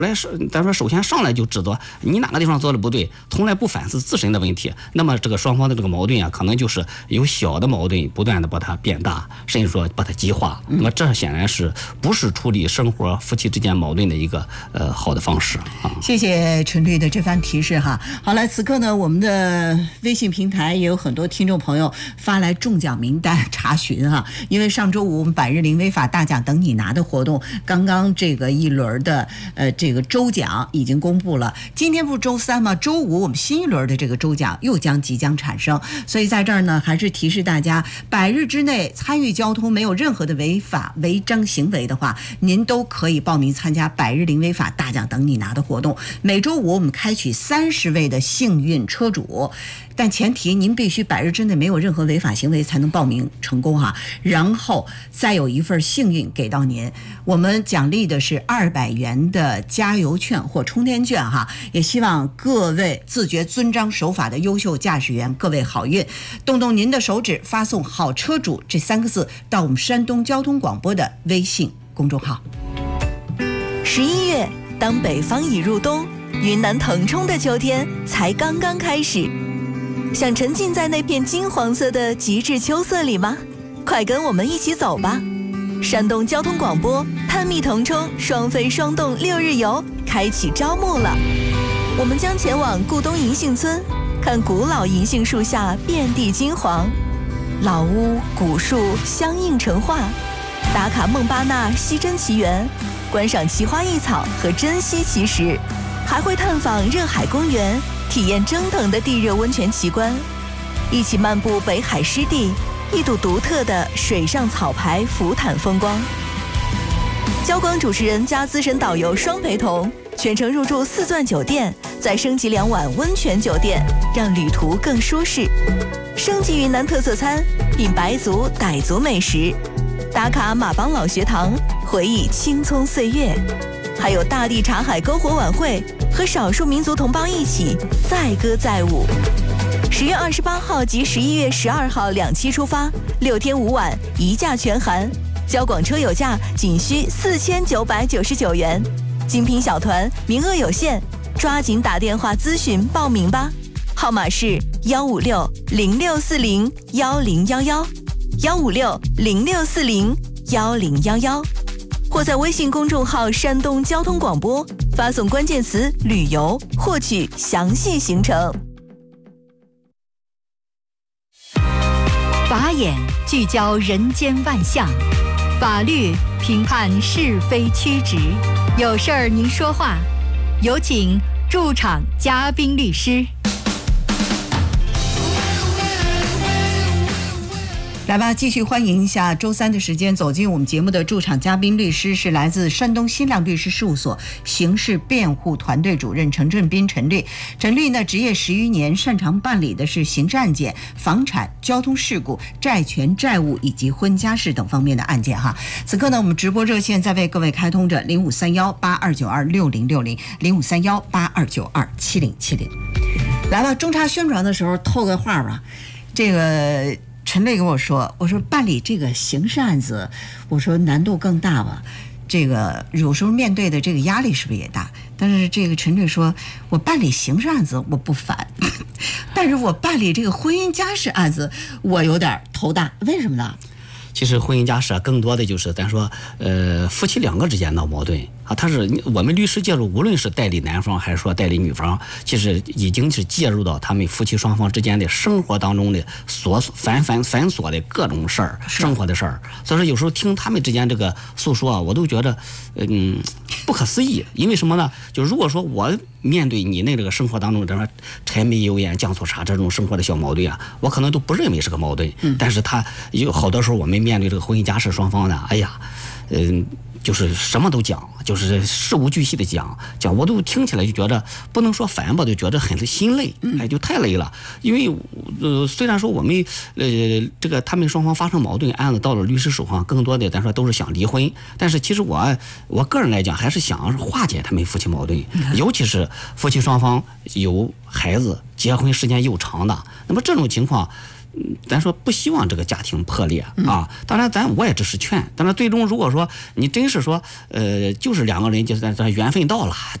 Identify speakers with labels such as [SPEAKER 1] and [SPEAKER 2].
[SPEAKER 1] 来是，咱说首先上来就指责你哪个地方做的不对，从来不反思自身的问题，那么这个双方的这个矛盾啊，可能就是由小的矛盾不断的把它变大，甚至说把它激化。那么这显然是不是处理生活夫妻之间矛盾的一个好的方式啊。
[SPEAKER 2] 谢谢陈律的这番提示哈。好了，此刻呢，我们的微信平台也有很多听众朋友发来中奖名单查询哈，因为上周五我们百日零违法大奖等你拿的活动，刚刚这个一轮的这个周奖已经公布了。今天不是周三吗？周五我们新一轮的这个周奖又即将产生，所以在这儿呢，还是提示大家，100日之内参与交通没有任何的违法违章行为的话，您都可以报名参加百日零违法大奖等你拿的活动。每周五我们开取30位的幸运车主，但前提您必须100日之内没有任何违法行为才能报名成功哈。然后再有一份幸运给到您，我们奖励的是200元的加油券或充电券哈。也希望各位自觉遵章守法的优秀驾驶员，各位好运，动动您的手指，发送好车主这3个字到我们山东交通广播的微信公众号。
[SPEAKER 3] 11月，当北方已入冬，云南腾冲的秋天才刚刚开始，想沉浸在那片金黄色的极致秋色里吗？快跟我们一起走吧！山东交通广播探秘腾冲双飞双动6日游开启招募了，我们将前往固东银杏村，看古老银杏树下遍地金黄，老屋古树相映成画，打卡孟巴纳西珍奇园，观赏奇花异草和珍稀奇石，还会探访热海公园，体验蒸腾的地热温泉奇观，一起漫步北海湿地，一睹独特的水上草牌浮毯风光。交广主持人加资深导游双陪同，全程入住4钻酒店，再升级2晚温泉酒店，让旅途更舒适。升级云南特色餐，品白族傣族美食，打卡马帮老学堂，回忆青葱岁月，还有大地茶海篝火晚会，和少数民族同胞一起载歌载舞。10月28号及11月12号2期出发，6天5晚1价全含，交广车友价仅需4999元，精品小团名额有限，抓紧打电话咨询报名吧，号码是156-0640-10111，156-0640-10111，或在微信公众号山东交通广播发送关键词旅游获取详细行程。
[SPEAKER 4] 法眼聚焦人间万象，法律评判是非曲直，有事儿您说话，有请驻场嘉宾律师。
[SPEAKER 2] 来吧，继续欢迎一下周三的时间走进我们节目的驻场嘉宾律师是来自山东新亮律师事务所刑事辩护团队主任陈振斌陈律。陈律呢，职业10余年，擅长办理的是刑事案件、房产、交通事故、债权债务以及婚家事等方面的案件哈。此刻呢，我们直播热线在为各位开通着053182926060，053182927070。来吧，中插宣传的时候透个话吧，这个陈律跟我说办理这个刑事案子，我说难度更大吧，这个有时候面对的这个压力是不是也大？但是这个陈律说，我办理刑事案子我不烦，但是我办理这个婚姻家事案子我有点头大，为什么呢？
[SPEAKER 1] 其实婚姻家事更多的就是咱说夫妻2个之间闹矛盾啊，他是我们律师介入，无论是代理男方还是说代理女方，其实已经是介入到他们夫妻双方之间的生活当中的繁琐的各种事儿，生活的事儿。所以说有时候听他们之间这个诉说啊，我都觉得不可思议。因为什么呢？就如果说我面对你那这个生活当中这柴米油盐酱醋茶这种生活的小矛盾啊，我可能都不认为是个矛盾。但是他有好多时候我们面对这个婚姻家事双方呢，哎呀，就是什么都讲，就是事无巨细的讲，我都听起来就觉得不能说烦吧，就觉得很心累，就太累了。因为虽然说我们这个他们双方发生矛盾，案子到了律师手上，更多的咱说都是想离婚，但是其实我个人来讲还是想化解他们夫妻矛盾，尤其是夫妻双方有孩子，结婚时间又长的，那么这种情况咱说不希望这个家庭破裂啊。当然我也只是劝，但是最终如果说你真是说就是两个人就是咱缘分到了，